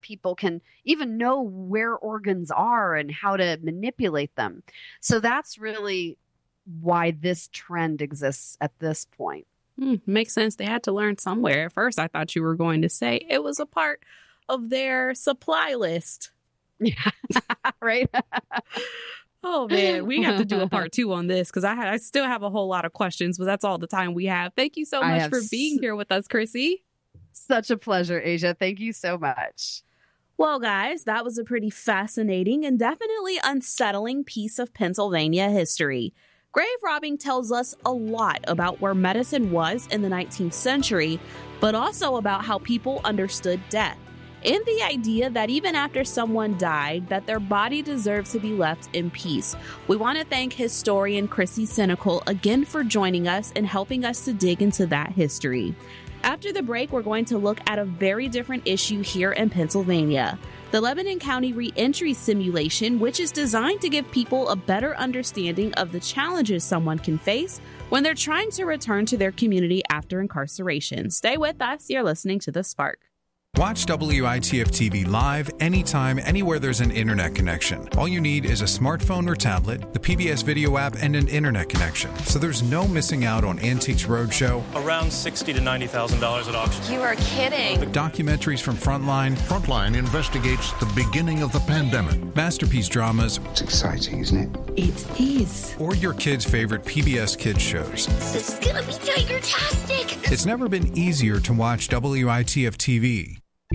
people can even know where organs are and how to manipulate them. So that's really why this trend exists at this point. Makes sense. They had to learn somewhere. At first, I thought you were going to say it was a part of their supply list. Yeah, right. Oh, man, we have to do a part 2 on this because I still have a whole lot of questions, but that's all the time we have. Thank you so much for being here with us, Chrissy. Such a pleasure, Asia. Thank you so much. Well, guys, that was a pretty fascinating and definitely unsettling piece of Pennsylvania history. Grave robbing tells us a lot about where medicine was in the 19th century, but also about how people understood death. And the idea that even after someone died, that their body deserves to be left in peace. We want to thank historian Chrissy Senecal again for joining us and helping us to dig into that history. After the break, we're going to look at a very different issue here in Pennsylvania, the Lebanon County Reentry Simulation, which is designed to give people a better understanding of the challenges someone can face when they're trying to return to their community after incarceration. Stay with us. You're listening to The Spark. Watch WITF TV live anytime, anywhere there's an internet connection. All you need is a smartphone or tablet, the PBS video app, and an internet connection. So there's no missing out on Antiques Roadshow. Around $60,000 to $90,000 at auction. You are kidding. Documentaries from Frontline. Frontline investigates the beginning of the pandemic. Masterpiece dramas. It's exciting, isn't it? It is. Or your kids' favorite PBS Kids shows. This is gonna be tiger-tastic. It's never been easier to watch WITF TV.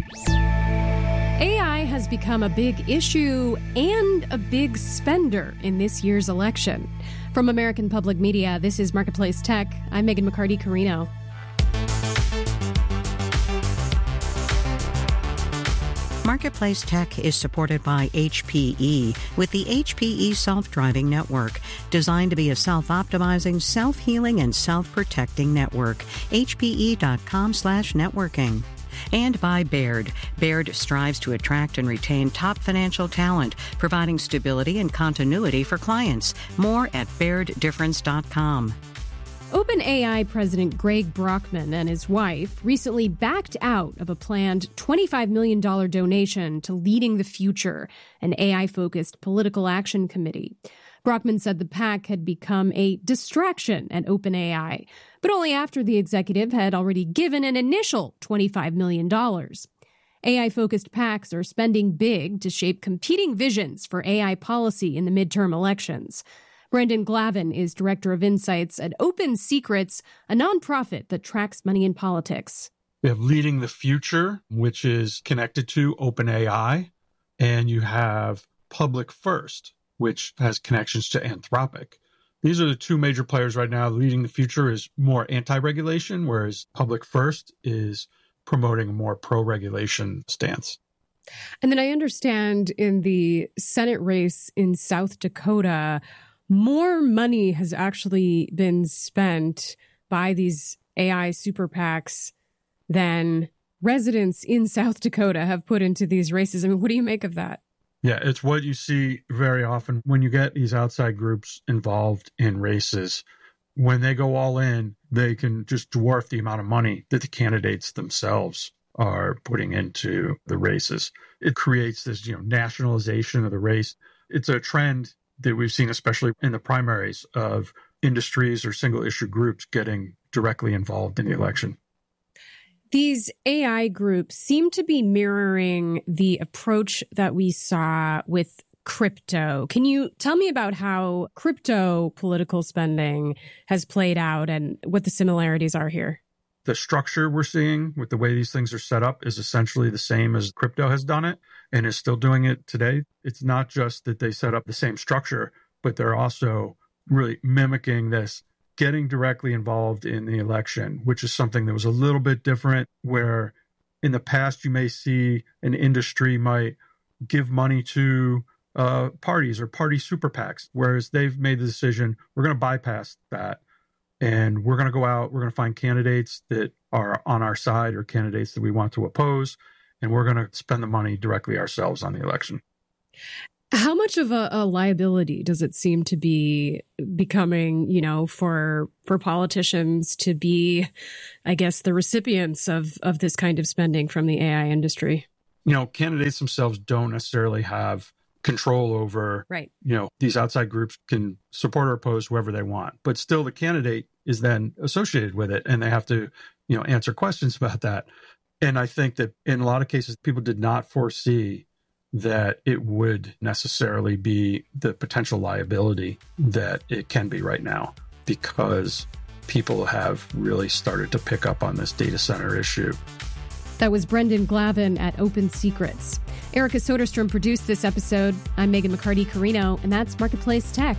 AI has become a big issue and a big spender in this year's election. From American Public Media, this is Marketplace Tech. I'm Megan McCarty-Carino. Marketplace Tech is supported by HPE with the HPE Self-Driving Network, designed to be a self-optimizing, self-healing, and self-protecting network. HPE.com/networking. And by Baird. Baird strives to attract and retain top financial talent, providing stability and continuity for clients. More at BairdDifference.com. OpenAI President Greg Brockman and his wife recently backed out of a planned $25 million donation to Leading the Future, an AI-focused political action committee. Brockman said the PAC had become a distraction at OpenAI, but only after the executive had already given an initial $25 million. AI-focused PACs are spending big to shape competing visions for AI policy in the midterm elections. Brendan Glavin is Director of Insights at Open Secrets, a nonprofit that tracks money in politics. We have Leading the Future, which is connected to OpenAI, and you have Public First, which has connections to Anthropic. These are the two major players right now. Leading the Future is more anti-regulation, whereas Public First is promoting a more pro-regulation stance. And then I understand in the Senate race in South Dakota, more money has actually been spent by these AI super PACs than residents in South Dakota have put into these races. I mean, what do you make of that? Yeah, it's what you see very often when you get these outside groups involved in races. When they go all in, they can just dwarf the amount of money that the candidates themselves are putting into the races. It creates this, nationalization of the race. It's a trend that we've seen, especially in the primaries, of industries or single issue groups getting directly involved in the election. These AI groups seem to be mirroring the approach that we saw with crypto. Can you tell me about how crypto political spending has played out and what the similarities are here? The structure we're seeing with the way these things are set up is essentially the same as crypto has done it and is still doing it today. It's not just that they set up the same structure, but they're also really mimicking this, getting directly involved in the election, which is something that was a little bit different, where in the past you may see an industry might give money to parties or party super PACs, whereas they've made the decision, we're going to bypass that. And we're going to go out, we're going to find candidates that are on our side or candidates that we want to oppose, and we're going to spend the money directly ourselves on the election. How much of a liability does it seem to be becoming, for politicians to be, I guess, the recipients of this kind of spending from the AI industry? candidates themselves don't necessarily have control over, right. These outside groups can support or oppose whoever they want, but still the candidate is then associated with it and they have to, answer questions about that. And I think that in a lot of cases, people did not foresee that it would necessarily be the potential liability that it can be right now, because people have really started to pick up on this data center issue. That was Brendan Glavin at Open Secrets. Erica Soderstrom produced this episode. I'm Megan McCarty-Carino, and that's Marketplace Tech.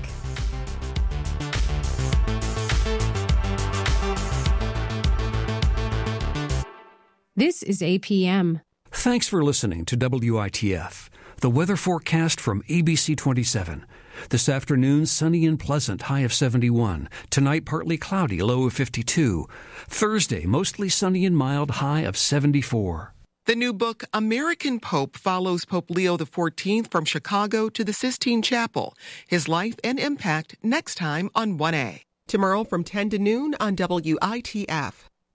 This is APM. Thanks for listening to WITF, the weather forecast from ABC 27. This afternoon, sunny and pleasant, high of 71. Tonight, partly cloudy, low of 52. Thursday, mostly sunny and mild, high of 74. The new book, American Pope, follows Pope Leo XIV from Chicago to the Sistine Chapel. His life and impact next time on 1A. Tomorrow from 10 to noon on WITF.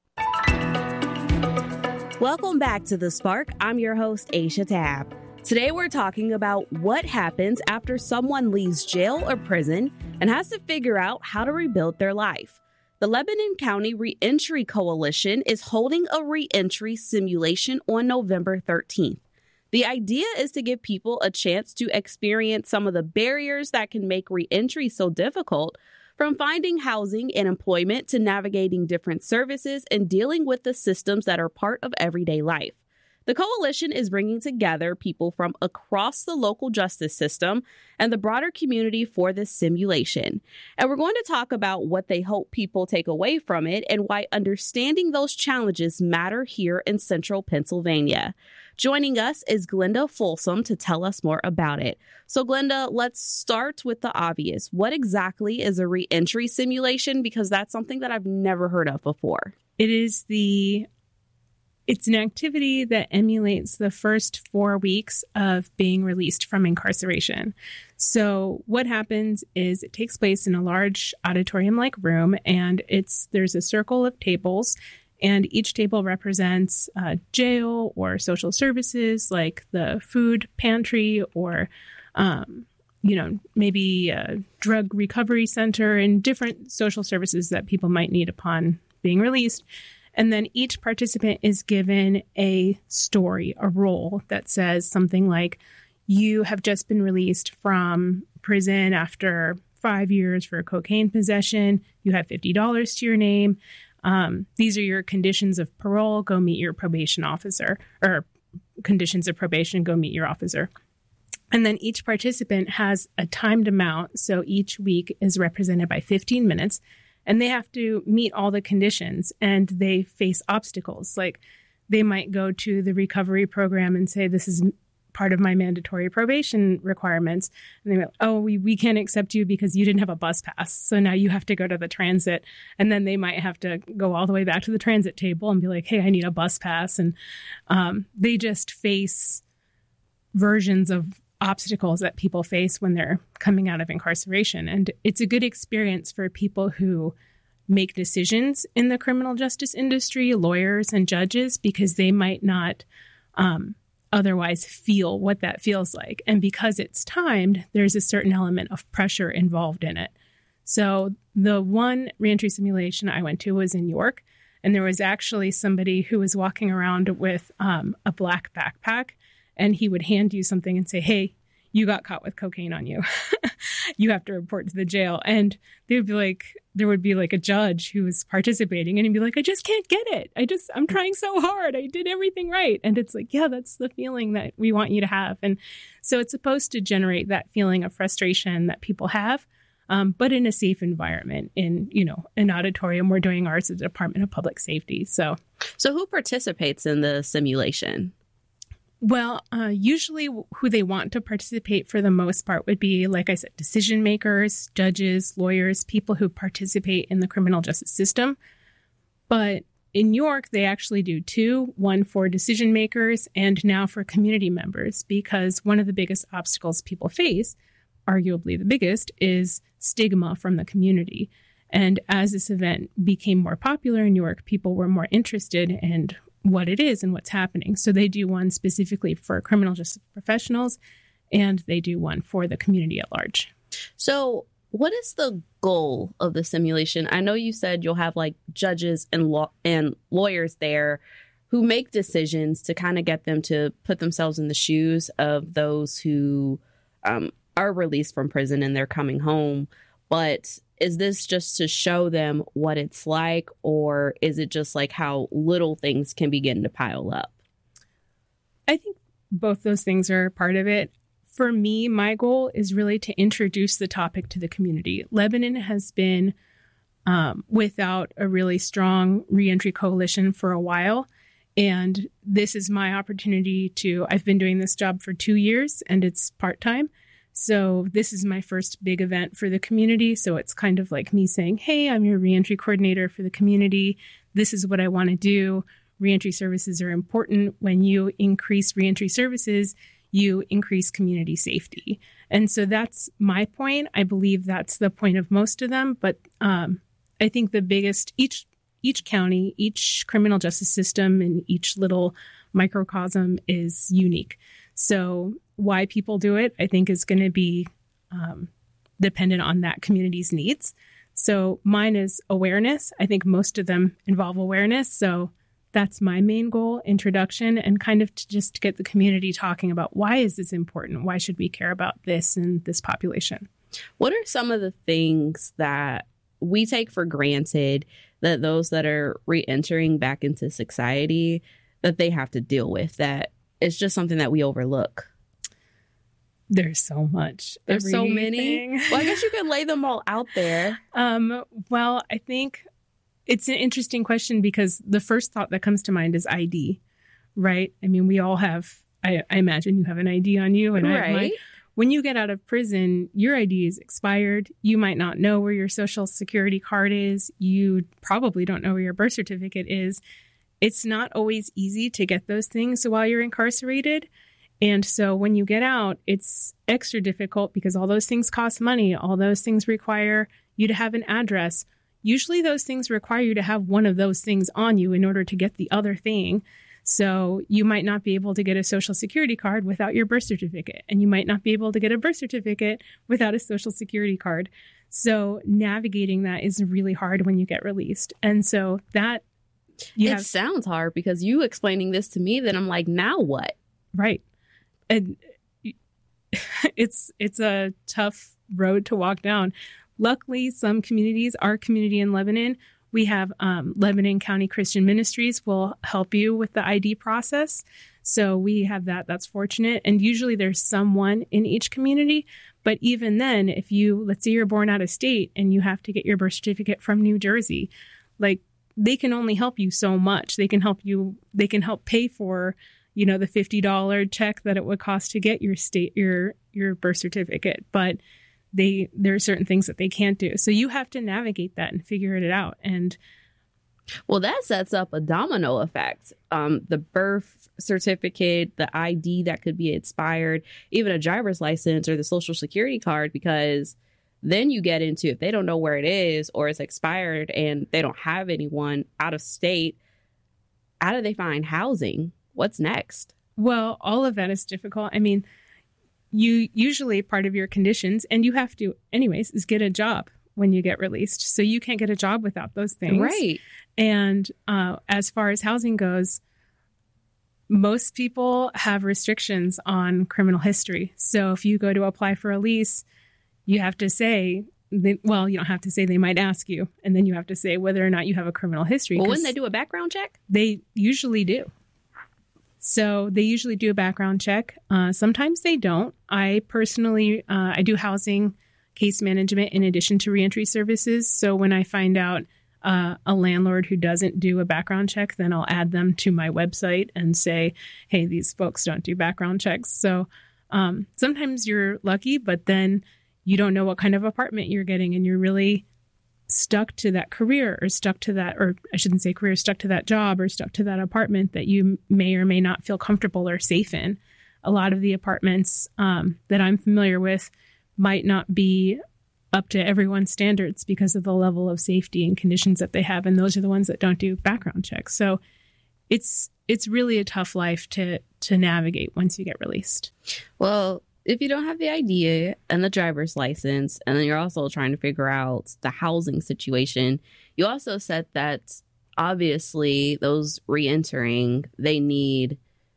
Welcome back to The Spark. I'm your host, Aisha Tab. Today we're talking about what happens after someone leaves jail or prison and has to figure out how to rebuild their life. The Lebanon County Reentry Coalition is holding a reentry simulation on November 13th. The idea is to give people a chance to experience some of the barriers that can make reentry so difficult, from finding housing and employment to navigating different services and dealing with the systems that are part of everyday life. The coalition is bringing together people from across the local justice system and the broader community for this simulation. And we're going to talk about what they hope people take away from it and why understanding those challenges matter here in central Pennsylvania. Joining us is Glenda Folsom to tell us more about it. So Glenda, let's start with the obvious. What exactly is a reentry simulation? Because that's something that I've never heard of before. It's an activity that emulates the first 4 weeks of being released from incarceration. So what happens is it takes place in a large auditorium-like room, and there's a circle of tables, and each table represents jail or social services like the food pantry or, maybe a drug recovery center and different social services that people might need upon being released. And then each participant is given a story, a role that says something like, you have just been released from prison after 5 years for cocaine possession. You have $50 to your name. These are your conditions of parole. Go meet your probation officer, or conditions of probation. Go meet your officer. And then each participant has a timed amount. So each week is represented by 15 minutes. And they have to meet all the conditions, and they face obstacles. Like they might go to the recovery program and say, this is part of my mandatory probation requirements. And they go, oh, we can't accept you because you didn't have a bus pass. So now you have to go to the transit. And then they might have to go all the way back to the transit table and be like, hey, I need a bus pass. And they just face versions of obstacles that people face when they're coming out of incarceration. And it's a good experience for people who make decisions in the criminal justice industry, lawyers and judges, because they might not otherwise feel what that feels like. And because it's timed, there's a certain element of pressure involved in it. So the one reentry simulation I went to was in York, and there was actually somebody who was walking around with a black backpack, and he would hand you something and say, hey, you got caught with cocaine on you. You have to report to the jail. And they would be like, there would be like a judge who was participating, and he'd be like, I just can't get it. I'm trying so hard. I did everything right. And it's like, yeah, that's the feeling that we want you to have. And so it's supposed to generate that feeling of frustration that people have, but in a safe environment, in, an auditorium. We're doing ours at the Department of Public Safety. So who participates in the simulation? Well, usually who they want to participate for the most part would be, like I said, decision makers, judges, lawyers, people who participate in the criminal justice system. But in York, they actually do two, one for decision makers and now for community members, because one of the biggest obstacles people face, arguably the biggest, is stigma from the community. And as this event became more popular in York, people were more interested and what it is and what's happening. So they do one specifically for criminal justice professionals, and they do one for the community at large. So what is the goal of the simulation? I know you said you'll have like judges and lawyers there who make decisions to kind of get them to put themselves in the shoes of those who are released from prison and they're coming home. But is this just to show them what it's like, or is it just like how little things can begin to pile up? I think both those things are part of it. For me, my goal is really to introduce the topic to the community. Lebanon has been without a really strong reentry coalition for a while. And this is my opportunity to, I've been doing this job for 2 years and it's part-time. So this is my first big event for the community. So it's kind of like me saying, hey, I'm your reentry coordinator for the community. This is what I want to do. Reentry services are important. When you increase reentry services, you increase community safety. And so that's my point. I believe that's the point of most of them. But I think the biggest, each county, each criminal justice system, and each little microcosm is unique. So why people do it, I think, is going to be dependent on that community's needs. So mine is awareness. I think most of them involve awareness. So that's my main goal, introduction, and kind of to just get the community talking about why is this important? Why should we care about this and this population? What are some of the things that we take for granted that those that are re-entering back into society that they have to deal with, that it's just something that we overlook? There's so much. There's so many. Well, I guess you can lay them all out there. Well, I think it's an interesting question because the first thought that comes to mind is ID, right? I mean, we all have, I imagine you have an ID on you. And right. When you get out of prison, your ID is expired. You might not know where your social security card is. You probably don't know where your birth certificate is. It's not always easy to get those things while you're incarcerated. And so when you get out, it's extra difficult because all those things cost money. All those things require you to have an address. Usually those things require you to have one of those things on you in order to get the other thing. So you might not be able to get a social security card without your birth certificate. And you might not be able to get a birth certificate without a social security card. So navigating that is really hard when you get released. And so that sounds hard because you explaining this to me, then I'm like, now what? Right. And it's a tough road to walk down. Luckily, some communities, our community in Lebanon, we have Lebanon County Christian Ministries will help you with the ID process. So we have that. That's fortunate. And usually there's someone in each community. But even then, if let's say you're born out of state and you have to get your birth certificate from New Jersey, like they can only help you so much. They can help pay for, the $50 check that it would cost to get your birth certificate. But there are certain things that they can't do. So you have to navigate that and figure it out. And well, that sets up a domino effect. The birth certificate, the ID that could be expired, even a driver's license or the social security card, because then you get into, if they don't know where it is or it's expired and they don't have anyone out of state, how do they find housing? What's next? Well, all of that is difficult. I mean, you usually part of your conditions, and you have to anyways, is get a job when you get released. So you can't get a job without those things. Right. And as far as housing goes, most people have restrictions on criminal history. So if you go to apply for a lease, you have to say, you don't have to say, they might ask you. And then you have to say whether or not you have a criminal history. Well, wouldn't they do a background check? They usually do. So they usually do a background check. Sometimes they don't. I personally, I do housing case management in addition to reentry services. So when I find out a landlord who doesn't do a background check, then I'll add them to my website and say, hey, these folks don't do background checks. So sometimes you're lucky, but then you don't know what kind of apartment you're getting, and you're really stuck to that career or stuck to that, or I shouldn't say career, stuck to that job or stuck to that apartment that you may or may not feel comfortable or safe in. A lot of the apartments that I'm familiar with might not be up to everyone's standards because of the level of safety and conditions that they have. And those are the ones that don't do background checks. So it's it's really a tough life to navigate once you get released. Well, if you don't have the ID and the driver's license, and then you're also trying to figure out the housing situation, you also said that obviously those re-entering, they need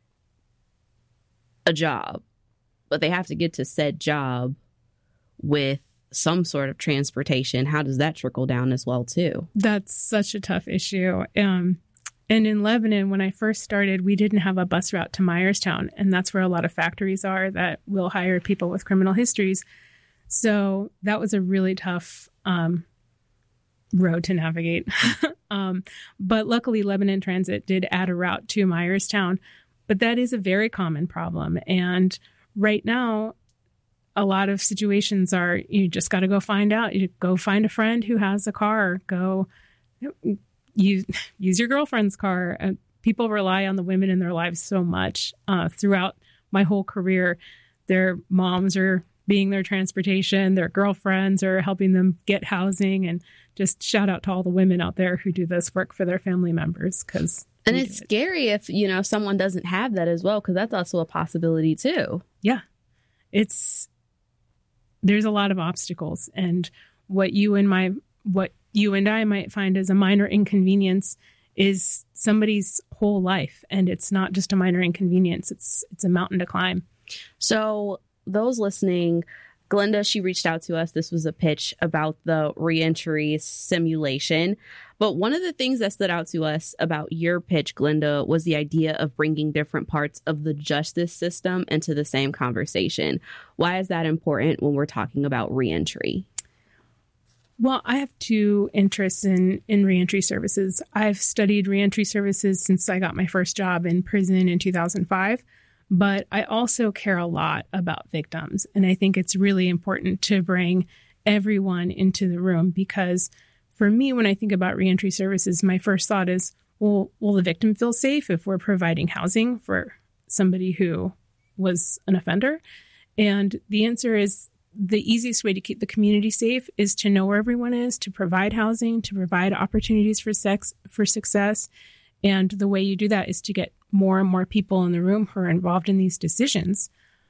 a job, but they have to get to said job with some sort of transportation. How does that trickle down as well, too? That's such a tough issue. And in Lebanon, when I first started, we didn't have a bus route to Myerstown. And that's where a lot of factories are that will hire people with criminal histories. So that was a really tough road to navigate. But luckily, Lebanon Transit did add a route to Myerstown. But that is a very common problem. And right now, a lot of situations are you just got to go find out. You go find a friend who has a car. Go use your girlfriend's car. People rely on the women in their lives so much. Throughout my whole career, their moms are being their transportation, their girlfriends are helping them get housing, and just shout out to all the women out there who do this work for their family members. And it's scary if, someone doesn't have that as well, because that's also a possibility too. Yeah. There's a lot of obstacles, and what you and I might find as a minor inconvenience is somebody's whole life. And it's not just a minor inconvenience. It's a mountain to climb. So those listening, Glenda, she reached out to us. This was a pitch about the reentry simulation. But one of the things that stood out to us about your pitch, Glenda, was the idea of bringing different parts of the justice system into the same conversation. Why is that important when we're talking about reentry? Well, I have two interests in reentry services. I've studied reentry services since I got my first job in prison in 2005, but I also care a lot about victims. And I think it's really important to bring everyone into the room, because for me, when I think about reentry services, my first thought is, well, will the victim feel safe if we're providing housing for somebody who was an offender? And the answer is, the easiest way to keep the community safe is to know where everyone is, to provide housing, to provide opportunities for success. And the way you do that is to get more and more people in the room who are involved in these decisions.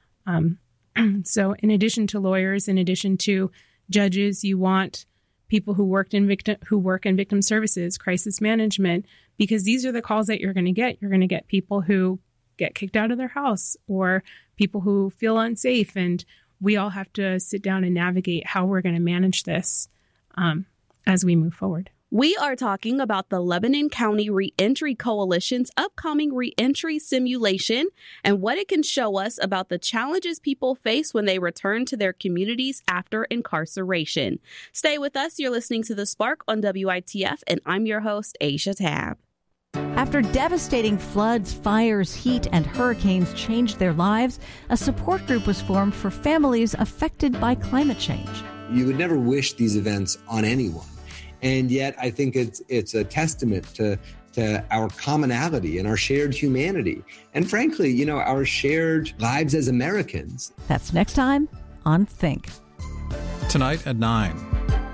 So in addition to lawyers, in addition to judges, you want people who work in victim services, crisis management, because these are the calls that you're going to get. You're going to get people who get kicked out of their house or people who feel unsafe, and we all have to sit down and navigate how we're going to manage this as we move forward. We are talking about the Lebanon County Reentry Coalition's upcoming reentry simulation and what it can show us about the challenges people face when they return to their communities after incarceration. Stay with us. You're listening to The Spark on WITF, and I'm your host, Aisha Tab. After devastating floods, fires, heat, and hurricanes changed their lives, a support group was formed for families affected by climate change. You would never wish these events on anyone. And yet I think it's a testament to our commonality and our shared humanity. And frankly, our shared lives as Americans. That's next time on Think. Tonight at 9.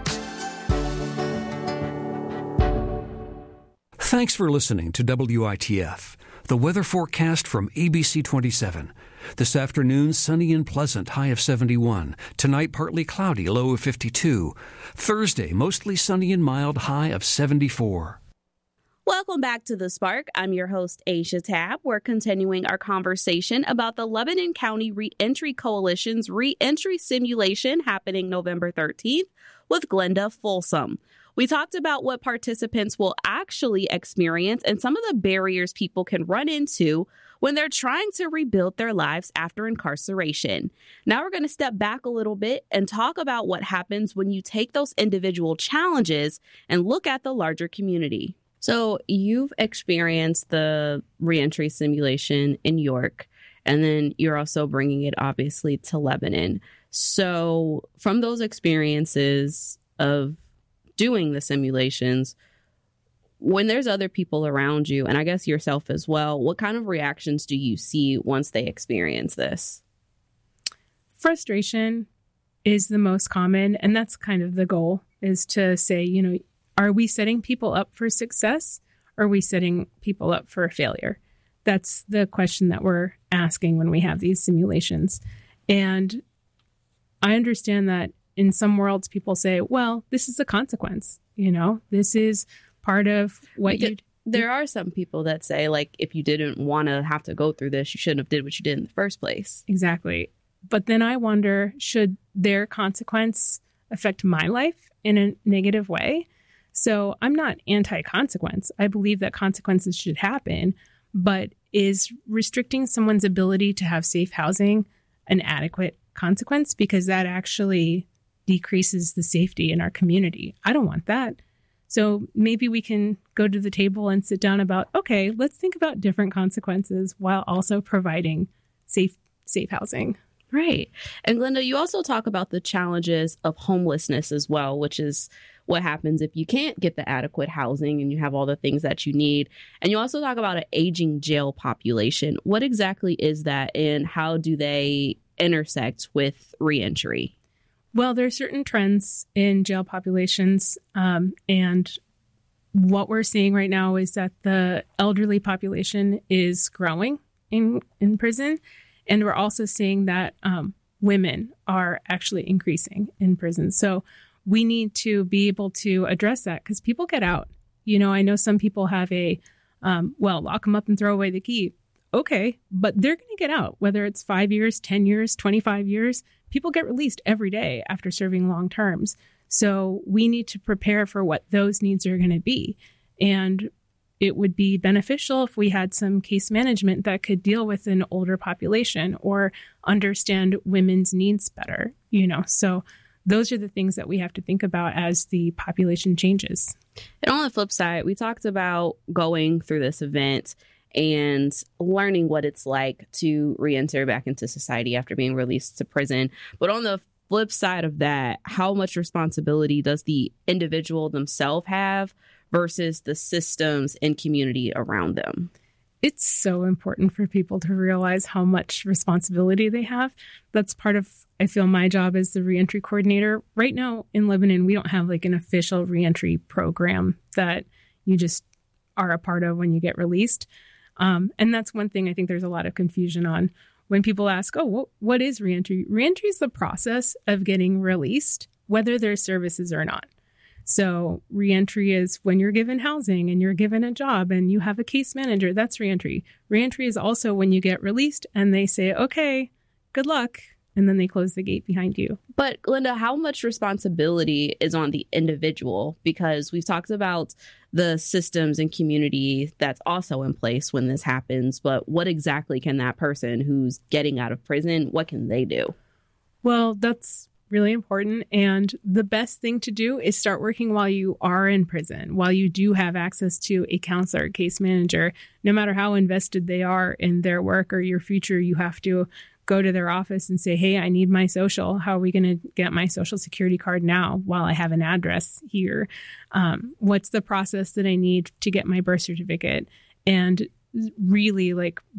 Thanks for listening to WITF, the weather forecast from ABC 27. This afternoon, sunny and pleasant, high of 71. Tonight, partly cloudy, low of 52. Thursday, mostly sunny and mild, high of 74. Welcome back to The Spark. I'm your host, Aisha Tab. We're continuing our conversation about the Lebanon County Reentry Coalition's reentry simulation happening November 13th with Glenda Folsom. We talked about what participants will actually experience and some of the barriers people can run into when they're trying to rebuild their lives after incarceration. Now we're going to step back a little bit and talk about what happens when you take those individual challenges and look at the larger community. So you've experienced the reentry simulation in York, and then you're also bringing it obviously to Lebanon. So from those experiences of doing the simulations, when there's other people around you, and I guess yourself as well, what kind of reactions do you see once they experience this? Frustration is the most common, and that's kind of the goal, is to say, are we setting people up for success? Or are we setting people up for failure? That's the question that we're asking when we have these simulations. And I understand that in some worlds, people say, well, this is a consequence. This is part of what you... There are some people that say, like, if you didn't want to have to go through this, you shouldn't have did what you did in the first place. Exactly. But then I wonder, should their consequence affect my life in a negative way? So I'm not anti-consequence. I believe that consequences should happen, but is restricting someone's ability to have safe housing an adequate consequence? Because that actually decreases the safety in our community. I don't want that. So maybe we can go to the table and sit down about, okay, let's think about different consequences while also providing safe housing. Right. And Glenda, you also talk about the challenges of homelessness as well, which is what happens if you can't get the adequate housing and you have all the things that you need. And you also talk about an aging jail population. What exactly is that, and how do they intersect with reentry? Well, there are certain trends in jail populations, and what we're seeing right now is that the elderly population is growing in prison, and we're also seeing that women are actually increasing in prison. So we need to be able to address that because people get out. I know some people have lock them up and throw away the key. Okay, but they're going to get out, whether it's 5 years, 10 years, 25 years. People get released every day after serving long terms. So we need to prepare for what those needs are going to be. And it would be beneficial if we had some case management that could deal with an older population or understand women's needs better, So those are the things that we have to think about as the population changes. And on the flip side, we talked about going through this event and learning what it's like to reenter back into society after being released to prison. But on the flip side of that, how much responsibility does the individual themselves have versus the systems and community around them? It's so important for people to realize how much responsibility they have. That's part of, I feel, my job as the reentry coordinator. Right now in Lebanon, we don't have like an official reentry program that you just are a part of when you get released. And that's one thing I think there's a lot of confusion on. When people ask, what is reentry? Reentry is the process of getting released, whether there's services or not. So reentry is when you're given housing and you're given a job and you have a case manager. That's reentry. Reentry is also when you get released and they say, okay, good luck. And then they close the gate behind you. But Glenda, how much responsibility is on the individual? Because we've talked about the systems and community that's also in place when this happens. But what exactly can that person who's getting out of prison, what can they do? Well, that's really important. And the best thing to do is start working while you are in prison, while you do have access to a counselor, case manager. No matter how invested they are in their work or your future, you have to go to their office and say, hey, I need my social. How are we going to get my social security card now while I have an address here? What's the process that I need to get my birth certificate? And really,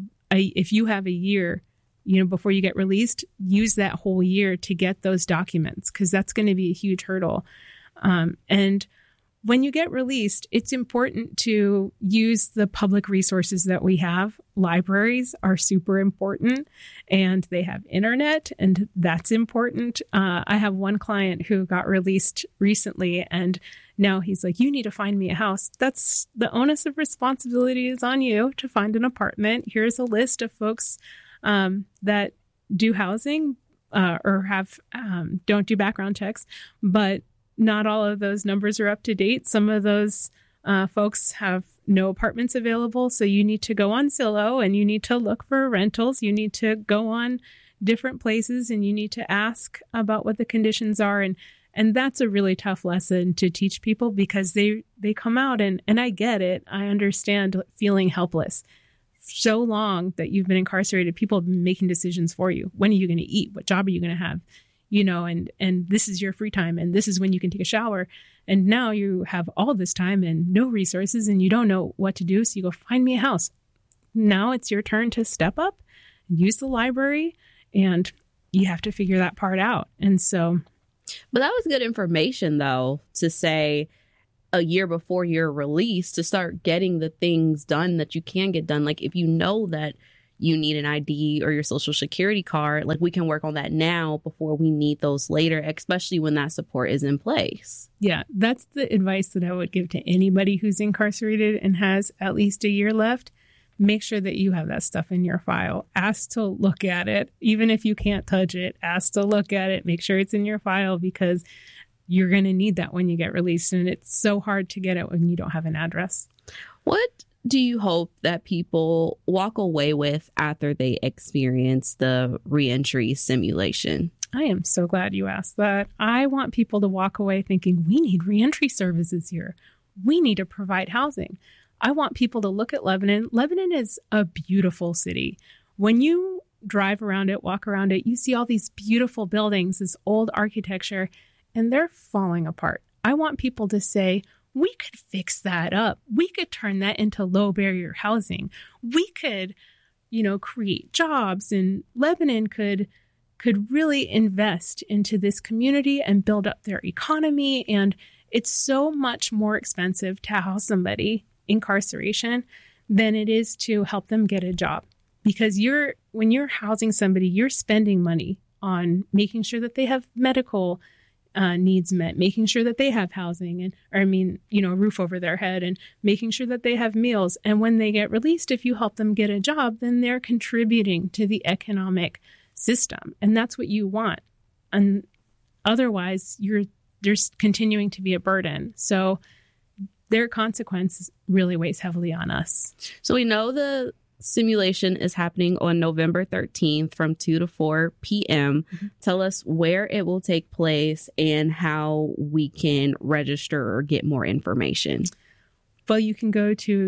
if you have a year, before you get released, use that whole year to get those documents, because that's going to be a huge hurdle. And when you get released, it's important to use the public resources that we have. Libraries are super important, and they have internet, and that's important. I have one client who got released recently, and now he's like, you need to find me a house. That's the onus of responsibility is on you to find an apartment. Here's a list of folks that do housing or have don't do background checks, but not all of those numbers are up to date. Some of those folks have no apartments available. So you need to go on Zillow and you need to look for rentals. You need to go on different places and you need to ask about what the conditions are. And that's a really tough lesson to teach people, because they come out and I get it. I understand feeling helpless. So long that you've been incarcerated, people have been making decisions for you. When are you going to eat? What job are you going to have? And this is your free time, and this is when you can take a shower. And now you have all this time and no resources, and you don't know what to do. So you go, find me a house. Now it's your turn to step up, use the library, and you have to figure that part out. And so. But that was good information, though, to say, a year before your release to start getting the things done that you can get done. Like if you know that you need an ID or your social security card, like we can work on that now before we need those later, especially when that support is in place. Yeah, that's the advice that I would give to anybody who's incarcerated and has at least a year left. Make sure that you have that stuff in your file. Ask to look at it. Even if you can't touch it, ask to look at it. Make sure it's in your file because you're going to need that when you get released. And it's so hard to get it when you don't have an address. What do you hope that people walk away with after they experience the reentry simulation? I am so glad you asked that. I want people to walk away thinking we need reentry services here. We need to provide housing. I want people to look at Lebanon. Lebanon is a beautiful city. When you drive around it, walk around it, you see all these beautiful buildings, this old architecture, and they're falling apart. I want people to say, we could fix that up. We could turn that into low barrier housing. We could, create jobs, and Lebanon could really invest into this community and build up their economy. And it's so much more expensive to house somebody incarceration than it is to help them get a job. Because when you're housing somebody, you're spending money on making sure that they have medical needs met, making sure that they have housing a roof over their head, and making sure that they have meals. And when they get released, if you help them get a job, then they're contributing to the economic system. And that's what you want. And otherwise, there's continuing to be a burden. So their consequence really weighs heavily on us. So we know the simulation is happening on November 13th from 2 to 4 p.m. Mm-hmm. Tell us where it will take place and how we can register or get more information. Well, you can go to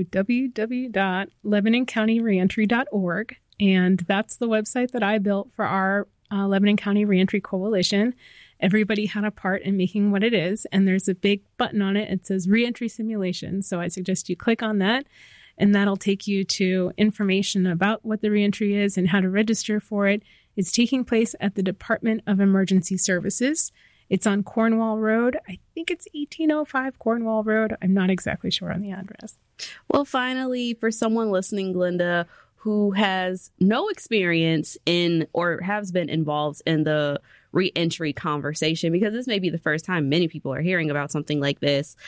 www.lebanoncountyreentry.org, and that's the website that I built for our Lebanon County Reentry Coalition. Everybody had a part in making what it is, and there's a big button on it. It says Reentry Simulation, so I suggest you click on that. And that'll take you to information about what the reentry is and how to register for it. It's taking place at the Department of Emergency Services. It's on Cornwall Road. I think it's 1805 Cornwall Road. I'm not exactly sure on the address. Well, finally, for someone listening, Glenda, who has no experience in or has been involved in the reentry conversation, because this may be the first time many people are hearing about something like this,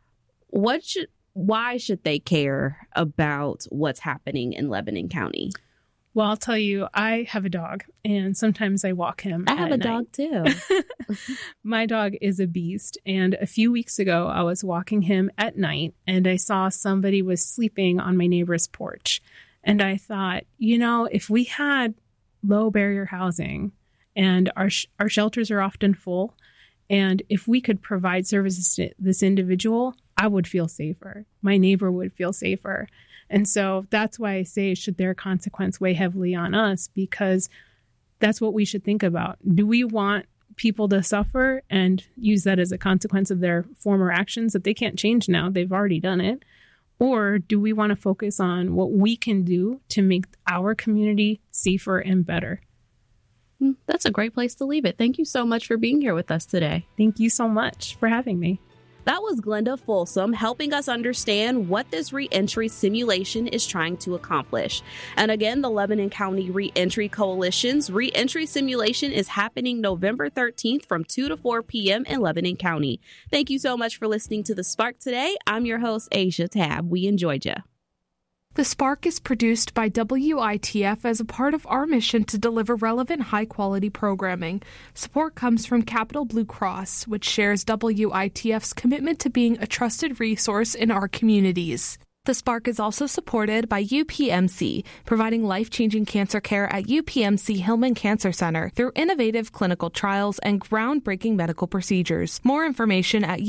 why should they care about what's happening in Lebanon County? Well, I'll tell you, I have a dog, and sometimes I walk him I have a dog, too. My dog is a beast, and a few weeks ago, I was walking him at night, and I saw somebody was sleeping on my neighbor's porch. And I thought, if we had low-barrier housing, and our shelters are often full, and if we could provide services to this individual, I would feel safer. My neighbor would feel safer. And so that's why I say, should their consequence weigh heavily on us? Because that's what we should think about. Do we want people to suffer and use that as a consequence of their former actions that they can't change now? They've already done it. Or do we want to focus on what we can do to make our community safer and better? That's a great place to leave it. Thank you so much for being here with us today. Thank you so much for having me. That was Glenda Folsom helping us understand what this reentry simulation is trying to accomplish. And again, the Lebanon County Reentry Coalition's reentry simulation is happening November 13th from 2 to 4 p.m. in Lebanon County. Thank you so much for listening to The Spark today. I'm your host, Asia Tab. We enjoyed you. The Spark is produced by WITF as a part of our mission to deliver relevant, high-quality programming. Support comes from Capital Blue Cross, which shares WITF's commitment to being a trusted resource in our communities. The Spark is also supported by UPMC, providing life-changing cancer care at UPMC Hillman Cancer Center through innovative clinical trials and groundbreaking medical procedures. More information at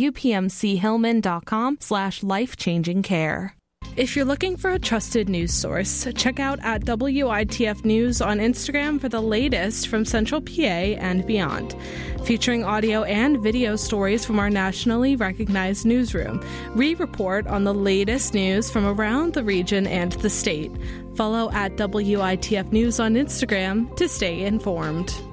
upmchillman.com/life-changing-care. If you're looking for a trusted news source, check out at WITF News on Instagram for the latest from Central PA and beyond. Featuring audio and video stories from our nationally recognized newsroom, we report on the latest news from around the region and the state. Follow at WITF News on Instagram to stay informed.